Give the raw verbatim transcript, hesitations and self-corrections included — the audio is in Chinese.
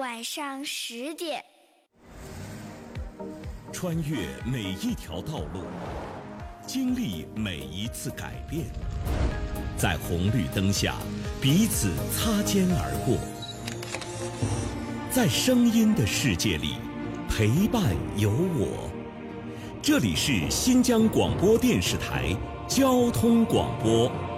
晚上十点。 穿越每一条道路，经历每一次改变，在红绿灯下彼此擦肩而过，在声音的世界里陪伴有我。这里是新疆广播电视台交通广播。